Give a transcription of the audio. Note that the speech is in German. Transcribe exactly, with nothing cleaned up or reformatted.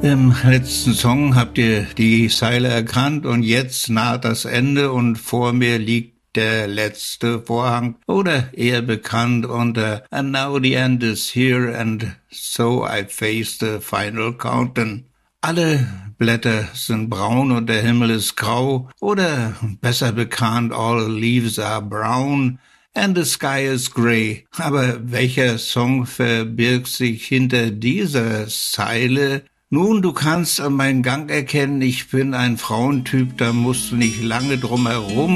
Im letzten Song habt ihr die Zeile erkannt und jetzt naht das Ende und vor mir liegt der letzte Vorhang oder eher bekannt unter And now the end is here and so I face the final countdown. Alle Blätter sind braun und der Himmel ist grau oder besser bekannt All leaves are brown and the sky is grey. Aber welcher Song verbirgt sich hinter dieser Zeile? Nun, du kannst an meinem Gang erkennen, ich bin ein Frauentyp, da musst du nicht lange drum herum.